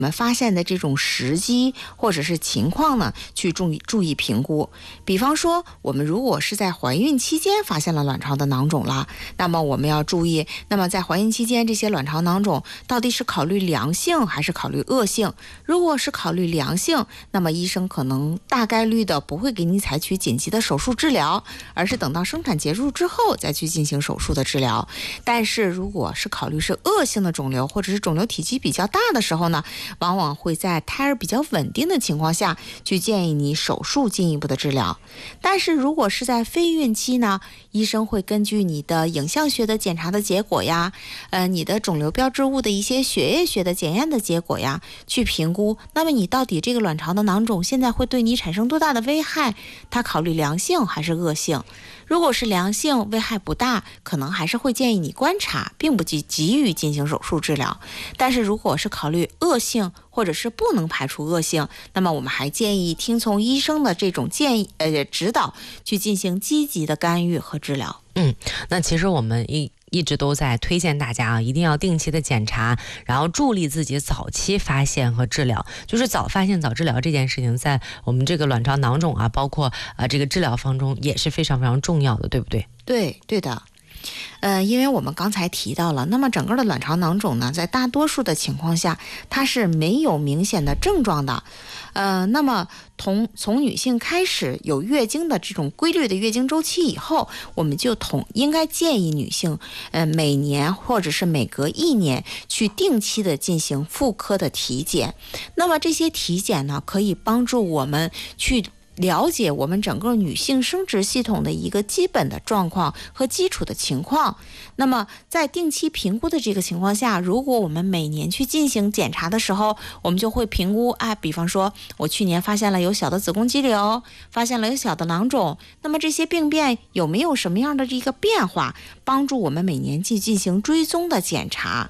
我们发现的这种时机或者是情况呢，去注意评估。比方说，我们如果是在怀孕期间发现了卵巢的囊肿了，那么我们要注意，那么在怀孕期间这些卵巢囊肿到底是考虑良性还是考虑恶性？如果是考虑良性，那么医生可能大概率的不会给你采取紧急的手术治疗，而是等到生产结束之后再去进行手术的治疗。但是如果是考虑是恶性的肿瘤，或者是肿瘤体积比较大的时候呢，往往会在胎儿比较稳定的情况下去建议你手术进一步的治疗。但是如果是在非孕期呢，医生会根据你的影像学的检查的结果呀，你的肿瘤标志物的一些血液学的检验的结果呀，去评估，那么你到底这个卵巢的囊肿现在会对你产生多大的危害，它考虑良性还是恶性。如果是良性，危害不大，可能还是会建议你观察，并不急于进行手术治疗。但是如果是考虑恶性，或者是不能排除恶性，那么我们还建议听从医生的这种建议指导，去进行积极的干预和治疗。 那其实我们一直都在推荐大家啊，一定要定期的检查，然后助力自己早期发现和治疗。就是早发现早治疗这件事情，在我们这个卵巢囊肿啊，包括这个治疗方中也是非常非常重要的，对不对？ 对的。因为我们刚才提到了，那么整个的卵巢囊肿呢，在大多数的情况下，它是没有明显的症状的。那么从女性开始有月经的这种规律的月经周期以后，我们就应该建议女性，每年或者是每隔1年去定期的进行妇科的体检。那么这些体检呢，可以帮助我们去了解我们整个女性生殖系统的一个基本的状况和基础的情况。那么在定期评估的这个情况下，如果我们每年去进行检查的时候，我们就会评估比方说我去年发现了有小的子宫肌瘤，发现了有小的囊肿，那么这些病变有没有什么样的这个变化，帮助我们每年去进行追踪的检查。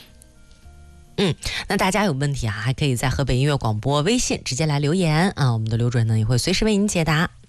那大家有问题还可以在河北音乐广播微信直接来留言我们的刘主任呢也会随时为您解答。